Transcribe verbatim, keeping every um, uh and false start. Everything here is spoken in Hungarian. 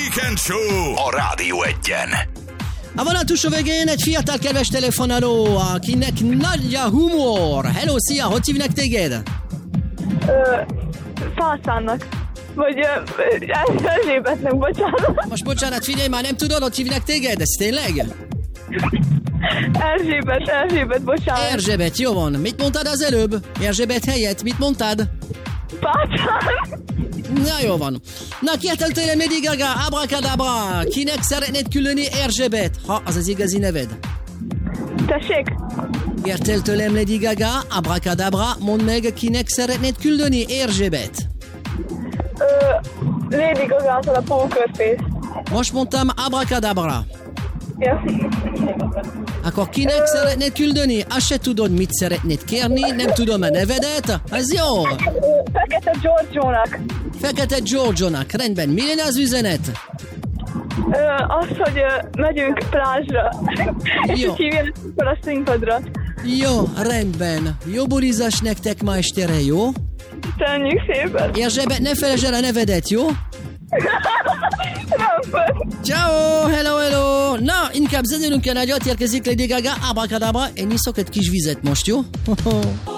Weekend Show a Rádió Egyen. A vonatúsó végén egy fiatal kedves telefonáló, akinek nagy a humor. Hello, szia, hogy hívnak téged? Fászánnak. Vagy Erzsébetnek, bocsánat. Most bocsánat, figyelj már, nem tudod, hogy hívnak téged? Ez tényleg? Erzsébet, Erzsébet, bocsánat. Erzsébet, jó van. Mit mondtad az előbb? Erzsébet helyett, mit mondtad? Fászán. Na jó van. Na kértel tőlem Lady Gaga, Abracadabra. Kinek szeretnéd küldeni Erzsébet? Ha, az az igazi neved. Tessék? Kértel tőlem Lady Gaga, Abracadabra. Mondd meg, kinek szeretnéd küldeni Erzsébet? Ö, Lady Gaga-tól a Poker Face. Most mondtam Abracadabra. Ja. Akkor kinek Ö... szeretnéd küldeni? Azt se tudod, mit szeretnéd kérni, nem tudom a nevedet. Ez jó. Fekete Giorgio-nak. Fekete Giorgio-nak, rendben. Mi lenne az üzenet? Ö, az, hogy ö, megyünk plázsra. És hogy hívjanak fel a színpadra. Jó, rendben. Jó bulizás nektek ma estére, jó? Köszönjük szépen. Erzsébet, ne felejtsd el a nevedet, jó? Ciao, hello, hello. Na, inkább zenélünk el nagyot, érkezik Lady Gaga, Abracadabra. Én iszok egy kis vizet most, jó?